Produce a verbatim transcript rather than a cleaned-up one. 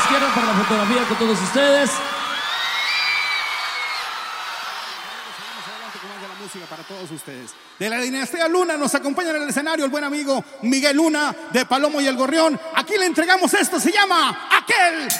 izquierda para la fotografía con todos ustedes. Para todos ustedes. De la dinastía Luna nos acompaña en el escenario el buen amigo Miguel Luna de Palomo y el Gorrión. Aquí le entregamos esto, se llama Aquel